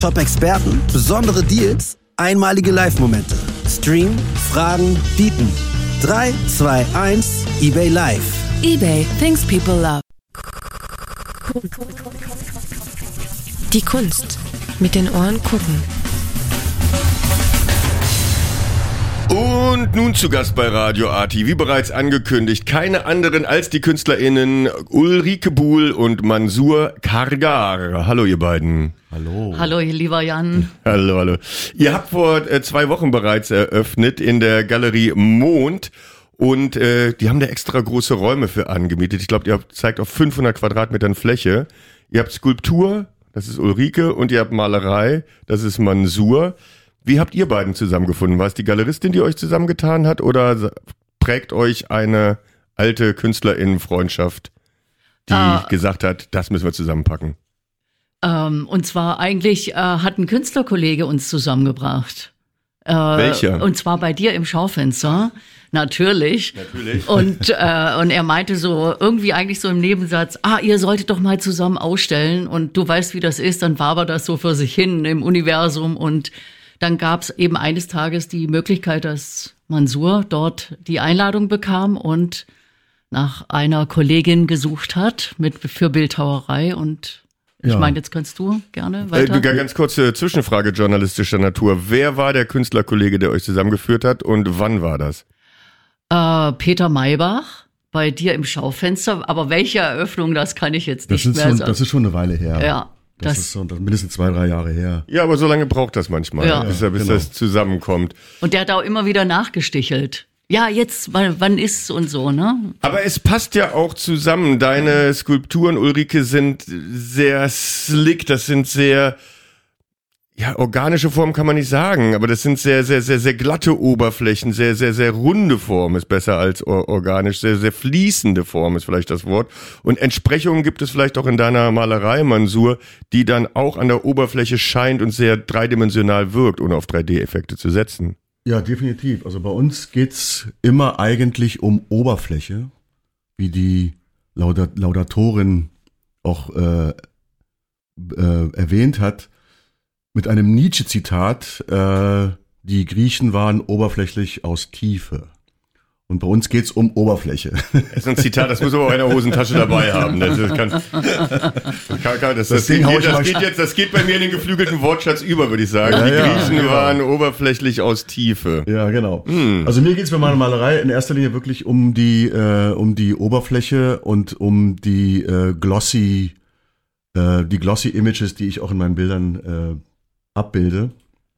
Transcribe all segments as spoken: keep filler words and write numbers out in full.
Top-Experten, besondere Deals, einmalige Live-Momente. Stream, Fragen, bieten. drei, zwei, eins, eBay Live. eBay, things people love. Die Kunst. Mit den Ohren gucken. Und nun zu Gast bei Radio Arti, wie bereits angekündigt, keine anderen als die KünstlerInnen Ulrike Buhl und Mansour Kargar. Hallo ihr beiden. Hallo. Hallo, lieber Jan. Hallo, hallo. Ihr habt vor äh, zwei Wochen bereits eröffnet in der Galerie Mond und äh, die haben da extra große Räume für angemietet. Ich glaube, ihr habt, zeigt auf fünfhundert Quadratmetern Fläche. Ihr habt Skulptur, das ist Ulrike, und ihr habt Malerei, das ist Mansour. Wie habt ihr beiden zusammengefunden? War es die Galeristin, die euch zusammengetan hat, oder prägt euch eine alte KünstlerInnen-Freundschaft, die ah. gesagt hat, das müssen wir zusammenpacken? Ähm, und zwar eigentlich äh, hat ein Künstlerkollege uns zusammengebracht. Äh, Welcher? Und zwar bei dir im Schaufenster, natürlich. Natürlich. Und, äh, und er meinte so, irgendwie eigentlich so im Nebensatz, ah, ihr solltet doch mal zusammen ausstellen. Und du weißt, wie das ist, dann wabert das so für sich hin im Universum. Und dann gab es eben eines Tages die Möglichkeit, dass Mansour dort die Einladung bekam und nach einer Kollegin gesucht hat mit für Bildhauerei. Und ich ja. meine, jetzt kannst du gerne weiter. Äh, ganz kurze Zwischenfrage journalistischer Natur. Wer war der Künstlerkollege, der euch zusammengeführt hat, und wann war das? Äh, Peter Maybach, bei dir im Schaufenster. Aber welche Eröffnung, das kann ich jetzt das nicht mehr schon, sagen. Das ist schon eine Weile her. Ja. Das, das ist so, das mindestens zwei, drei Jahre her. Ja, aber so lange braucht das manchmal, ja. bis, bis genau. das zusammenkommt. Und der hat auch immer wieder nachgestichelt. Ja, jetzt, wann, wann ist's und so, ne? Aber es passt ja auch zusammen. Deine Skulpturen, Ulrike, sind sehr slick, das sind sehr, ja, organische Formen kann man nicht sagen, aber das sind sehr, sehr, sehr, sehr glatte Oberflächen, sehr, sehr, sehr runde Form ist besser als or- organisch, sehr, sehr fließende Form ist vielleicht das Wort. Und Entsprechungen gibt es vielleicht auch in deiner Malerei, Mansour, die dann auch an der Oberfläche scheint und sehr dreidimensional wirkt, ohne auf drei D-Effekte zu setzen. Ja, definitiv. Also bei uns geht's immer eigentlich um Oberfläche, wie die Laudat- Laudatorin auch äh, äh, erwähnt hat. Mit einem Nietzsche-Zitat, äh, die Griechen waren oberflächlich aus Tiefe. Und bei uns geht's um Oberfläche. Das ist ein Zitat, das muss man auch in der Hosentasche dabei haben. Das, ist, kann, das, kann, kann, das, das, das, geht, das, geht jetzt, das geht bei mir in den geflügelten Wortschatz über, würde ich sagen. Ja, die ja, Griechen genau. waren oberflächlich aus Tiefe. Ja, genau. Hm. Also mir geht's bei meiner Malerei in erster Linie wirklich um die, äh, um die Oberfläche und um die äh, glossy, äh, die glossy Images, die ich auch in meinen Bildern äh, abbilde.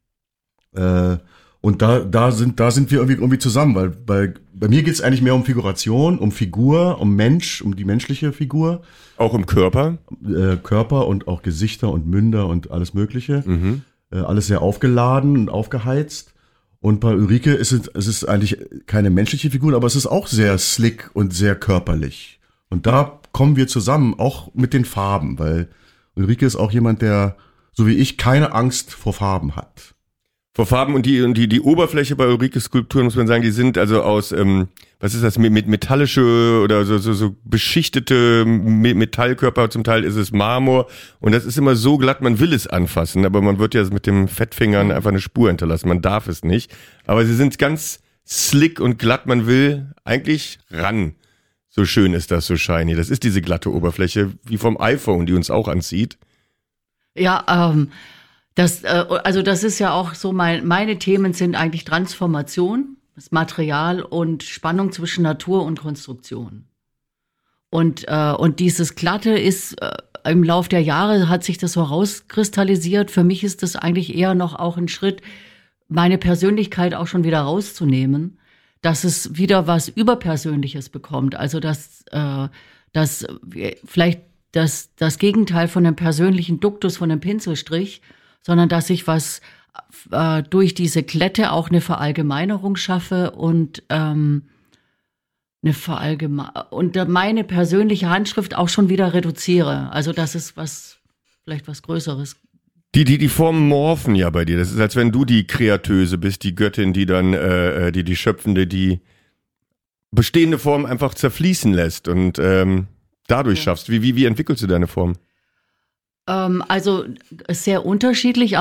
Äh, und da, da sind, da sind wir irgendwie, irgendwie zusammen, weil bei, bei mir geht es eigentlich mehr um Figuration, um Figur, um Mensch, um die menschliche Figur. Auch im Körper? Äh, Körper und auch Gesichter und Münder und alles Mögliche. Mhm. Äh, alles sehr aufgeladen und aufgeheizt. Und bei Ulrike ist es, es ist eigentlich keine menschliche Figur, aber es ist auch sehr slick und sehr körperlich. Und da kommen wir zusammen, auch mit den Farben, weil Ulrike ist auch jemand, der so wie ich keine Angst vor Farben hat. Vor Farben und die und die die Oberfläche bei Ulrikes Skulpturen, muss man sagen, die sind also aus ähm, was ist das, mit, mit metallische oder so so so beschichtete Metallkörper, zum Teil ist es Marmor und das ist immer so glatt, man will es anfassen, aber man wird ja mit dem Fettfingern einfach eine Spur hinterlassen, man darf es nicht, aber sie sind ganz slick und glatt, man will eigentlich ran. So schön ist das, so shiny. Das ist diese glatte Oberfläche wie vom iPhone, die uns auch anzieht. Ja, ähm, das, äh, also das ist ja auch so, mein, meine Themen sind eigentlich Transformation, das Material und Spannung zwischen Natur und Konstruktion. Und, äh, und dieses Glatte ist, äh, im Lauf der Jahre hat sich das so rauskristallisiert. Für mich ist das eigentlich eher noch auch ein Schritt, meine Persönlichkeit auch schon wieder rauszunehmen, dass es wieder was Überpersönliches bekommt. Also dass, äh, dass vielleicht Das, das Gegenteil von einem persönlichen Duktus, von einem Pinselstrich, sondern dass ich was äh, durch diese Glätte auch eine Verallgemeinerung schaffe und ähm, eine Verallgeme- und meine persönliche Handschrift auch schon wieder reduziere. Also das ist was, vielleicht was Größeres. Die, die, die Formen morphen ja bei dir. Das ist, als wenn du die Kreatöse bist, die Göttin, die dann, äh, die, die Schöpfende, die bestehende Form einfach zerfließen lässt und ähm, dadurch ja. schaffst. Wie, wie, wie entwickelst du deine Form? Ähm, also sehr unterschiedlich.